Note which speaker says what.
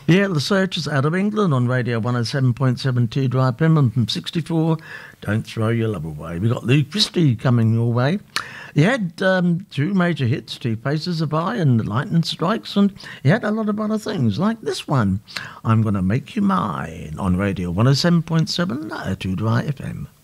Speaker 1: Yeah, the Searchers out of England on Radio 107.72 Dry Pin from 64. Don't throw your love away. We got Lou Christie coming your way. He had two major hits, Two Paces of I and Lightning Strikes, and he had a lot of other things like this one, I'm Gonna Make You Mine on Radio 107.7 2 Dry FM.